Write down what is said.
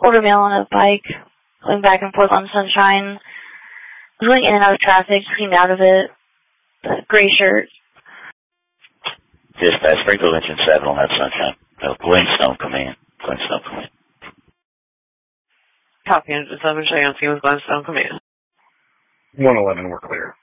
older male on a bike, going back and forth on Sunshine. Going in and out of traffic, cleaned out of it. Gray shirt. Dispatch, Springfield Engine 7 on that Sunshine. Glenstone Command. Glenstone Command. Copy, Engine 7, Cheyenne, with Glenstone Command. 111, we're clear.